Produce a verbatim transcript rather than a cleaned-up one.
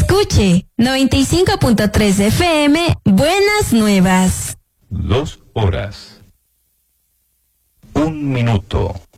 Escuche, noventa y cinco punto tres F M, Buenas Nuevas. Dos horas. Un minuto.